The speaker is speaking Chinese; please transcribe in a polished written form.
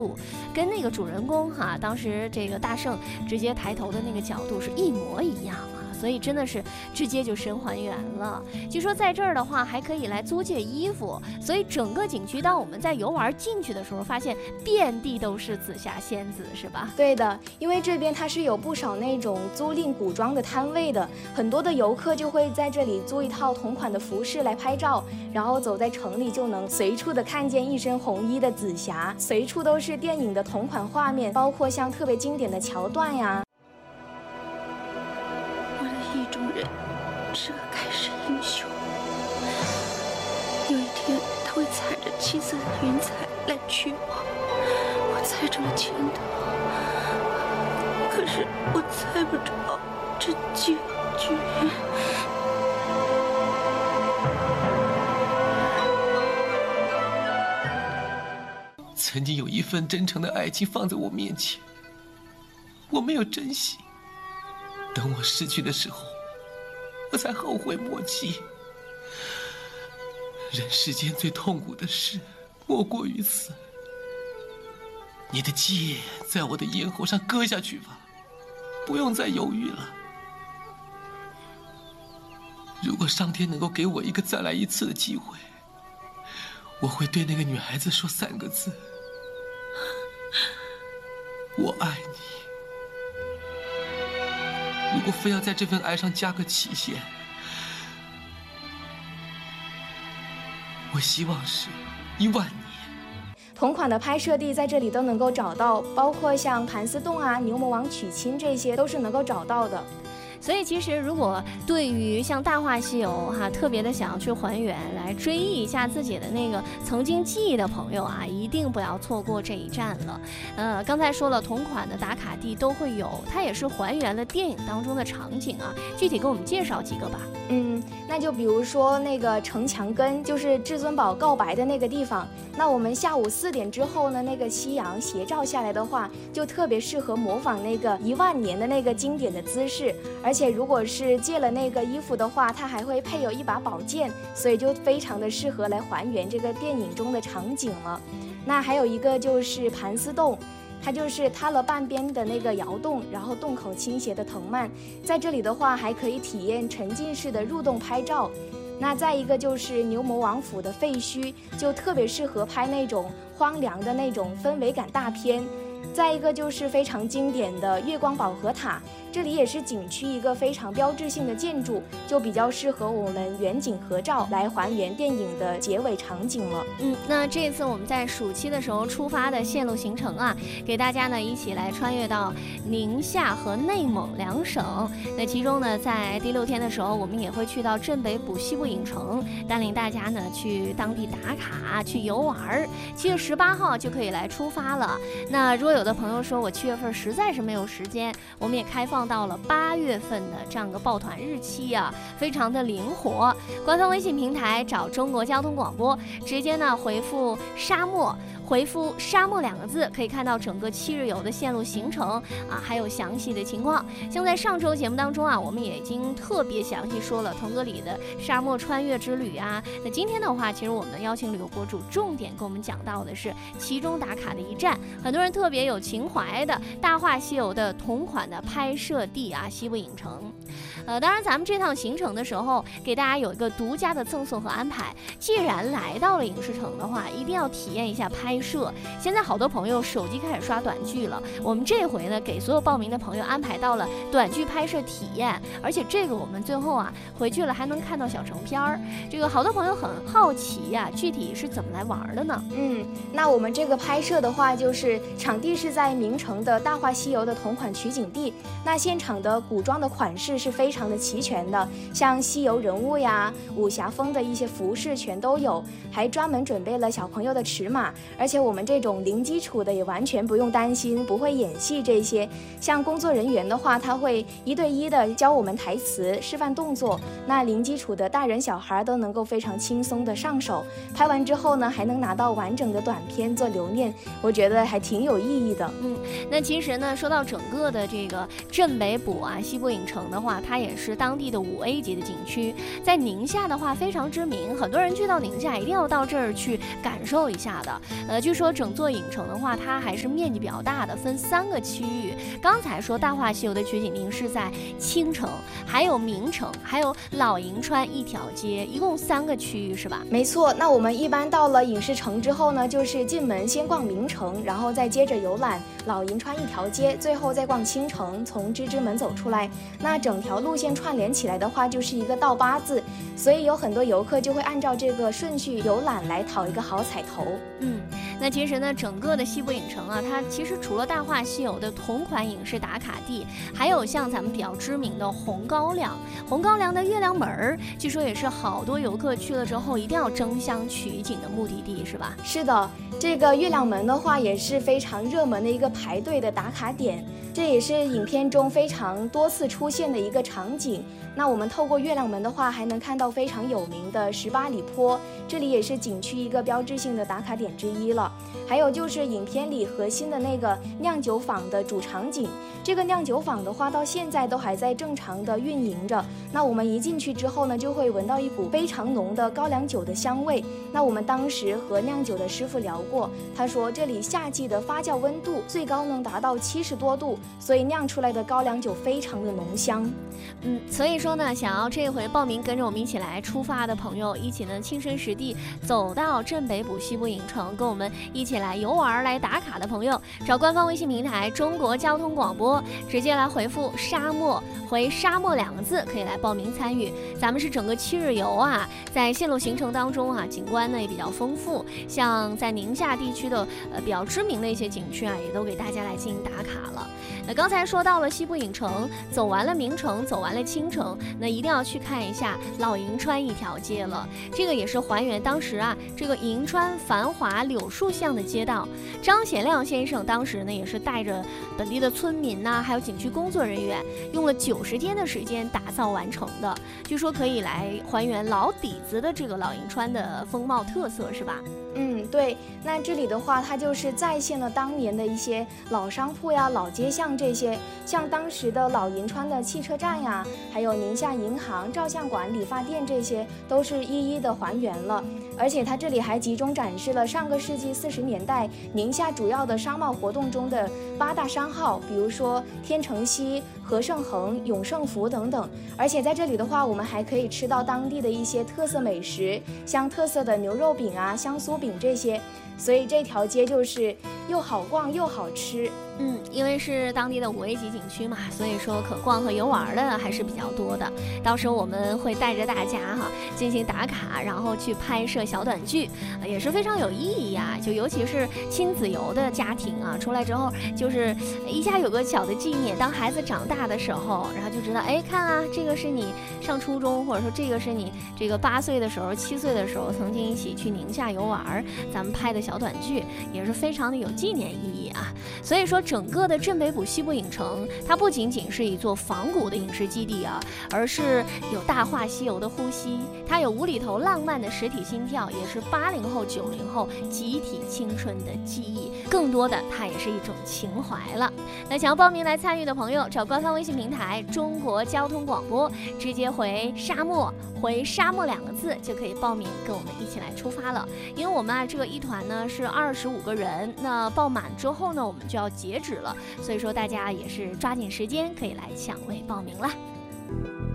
跟那个主人公当时这个大圣直接抬头的那个角度是一模一样啊。所以真的是直接就神还原了。据说在这儿的话还可以来租借衣服，所以整个景区当我们在游玩进去的时候，发现遍地都是紫霞仙子，是吧？ 对的，因为这边它是有不少那种租赁古装的摊位的，很多的游客就会在这里租一套同款的服饰来拍照，然后走在城里就能随处的看见一身红衣的紫霞，随处都是电影的同款画面，包括像特别经典的桥段呀。 意中人是个盖世英雄，有一天他会踩着七色的云彩来娶我，我猜中了前头，可是我猜不着这结局。 曾经有一份真诚的爱情放在我面前，我没有珍惜，等我失去的时候，我才后悔莫及。人世间最痛苦的事莫过于此。你的剑在我的咽喉上割下去吧，不用再犹豫了。如果上天能够给我一个再来一次的机会，我会对那个女孩子说3个字：我爱你。如果非要在这份爱上加个期限，我希望是1万年。 同款的拍摄地在这里都能够找到，包括像盘丝洞啊、牛魔王娶亲这些都是能够找到的。 所以其实如果对于像《大话西游》特别的想要去还原，来追忆一下自己的那个曾经记忆的朋友一定不要错过这一站了。刚才说了，同款的打卡地都会有，它也是还原了电影当中的场景具体给我们介绍几个吧。 那就比如说那个城墙根，就是至尊宝告白的那个地方。那我们下午4点之后呢，那个夕阳斜照下来的话，就特别适合模仿那个1万年的那个经典的姿势。而且如果是借了那个衣服的话，它还会配有一把宝剑，所以就非常的适合来还原这个电影中的场景了。那还有一个就是盘丝洞，它就是塌了半边的那个窑洞，然后洞口倾斜的藤蔓，在这里的话还可以体验沉浸式的入洞拍照。那再一个就是牛魔王府的废墟，就特别适合拍那种荒凉的那种氛围感大片。再一个就是非常经典的月光宝盒塔，这里也是景区一个非常标志性的建筑，就比较适合我们远景合照来还原电影的结尾场景了。 那这次我们在暑期的时候出发的线路行程给大家呢一起来穿越到宁夏和内蒙2省。那其中呢，在第6天的时候，我们也会去到镇北堡西部影城，带领大家呢去当地打卡去游玩。7月18号就可以来出发了。那如果有的朋友说我7月份实在是没有时间，我们也开放到了8月份的这样个抱团日期非常的灵活。官方微信平台找中国交通广播，直接呢回复沙漠，回复沙漠2个字，可以看到整个7日游的线路行程还有详细的情况。像在上周节目当中我们也已经特别详细说了腾格里的沙漠穿越之旅那今天的话，其实我们邀请旅游博主重点跟我们讲到的是其中打卡的一站，很多人特别有情怀的《大话西游》的同款的拍摄地西部影城。当然咱们这趟行程的时候，给大家有一个独家的赠送和安排。既然来到了影视城的话，一定要体验一下拍摄。现在好多朋友手机开始刷短剧了，我们这回呢给所有报名的朋友安排到了短剧拍摄体验，而且这个我们最后回去了还能看到小成片儿。这个好多朋友很好奇具体是怎么来玩的呢？ 那我们这个拍摄的话，就是场地是在名城的《大话西游》的同款取景地。那现场的古装的款式是非常的齐全的，像西游人物呀、武侠风的一些服饰全都有，还专门准备了小朋友的尺码。而且我们这种零基础的也完全不用担心不会演戏这些，像工作人员的话，他会1对1的教我们台词、示范动作。那零基础的大人小孩都能够非常轻松的上手，拍完之后呢，还能拿到完整的短片做留念，我觉得还挺有意义的。 那其实呢，说到整个的这个镇北堡西部影城的话，它也是当地的5A 级的景区，在宁夏的话非常知名，很多人去到宁夏一定要到这儿去感受一下的。据说整座影城的话，它还是面积比较大的，分3个区域。刚才说《大话西游》的取景地是在青城，还有明城，还有老银川一条街，一共3个区域是吧？ 没错。那我们一般到了影视城之后呢，就是进门先逛明城，然后再接着游览老银川一条街，最后再逛青城，从芝芝门走出来。那整条路线串联起来的话，就是一个倒8字，所以有很多游客就会按照这个顺序游览来讨一个好彩头。 那其实呢，整个的西部影城啊，它其实除了《大话西游》的同款影视打卡地，还有像咱们比较知名的红高粱的月亮门儿，据说也是好多游客去了之后一定要争相取景的目的地，是吧？ 是的，这个月亮门的话也是非常热门的一个排队的打卡点，这也是影片中非常多次出现的一个场景。那我们透过月亮门的话，还能看到非常有名的18里坡，这里也是景区一个标志性的打卡点之一了。还有就是影片里核心的那个酿酒坊的主场景，这个酿酒坊的话到现在都还在正常的运营着。那我们一进去之后呢，就会闻到一股非常浓的高粱酒的香味。那我们当时和酿酒的师傅聊过，他说这里夏季的发酵温度最高能达到70多度，所以酿出来的高粱酒非常的浓香。 所以说呢，想要这回报名跟着我们一起来出发的朋友，一起呢亲身实地走到镇北部西部影城，跟我们一起来游玩来打卡的朋友，找官方微信平台中国交通广播，直接来回复沙漠，回沙漠2个字，可以来报名参与。咱们是整个7日游啊，在线路行程当中啊，景观呢也比较丰富，像在宁夏地区的比较知名的一些景区啊，也都给大家来进行打卡了。那刚才说到了西部影城，走完了明城，走完了青城，那一定要去看一下老银川一条街了。这个也是还原当时啊这个银川繁华柳树巷的街道。张显亮先生当时呢也是带着本地的村民呐，还有景区工作人员，用了90天的时间打造完成的。据说可以来还原老底子的这个老银川的风貌特色，是吧？ 对。那这里的话，它就是再现了当年的一些老商铺呀、老街巷这些，像当时的老银川的汽车站呀，还有宁夏银行、照相馆、理发店，这些都是一一的还原了。而且它这里还集中展示了上个世纪40年代宁夏主要的商贸活动中的8大商号，比如说天成西、和盛恒、永盛福等等。而且在这里的话，我们还可以吃到当地的一些特色美食，像特色的牛肉饼啊、香酥饼这些。所以这条街就是又好逛又好吃。 因为是当地的5A级景区嘛，所以说可逛和游玩的还是比较多的。到时候我们会带着大家进行打卡，然后去拍摄小短剧，也是非常有意义啊。就尤其是亲子游的家庭啊，出来之后就是一下有个小的纪念，当孩子长大的时候，然后就知道，看啊，这个是你上初中，或者说这个是你这个8岁的时候、7岁的时候曾经一起去宁夏游玩，咱们拍的小短剧，也是非常的有纪念意义啊。所以说整个的镇北部西部影城，它不仅仅是一座仿古的影视基地啊，而是有大话西游的呼吸，它有无厘头浪漫的实体心跳，也是80后、90后集体青春的记忆，更多的它也是一种情怀了。那想要报名来参与的朋友，找官方微信平台中国交通广播，直接回沙漠，回沙漠2个字就可以报名，跟我们一起来出发了。因为我们这个一团呢是25个人，那报满之后呢，我们就要截止了，所以说大家也是抓紧时间可以来抢位报名了。